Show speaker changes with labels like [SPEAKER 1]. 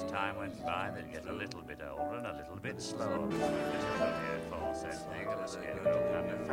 [SPEAKER 1] time went by, they'd get a little bit older and a little bit slower. Little earful said thing, and the scarecrow kind of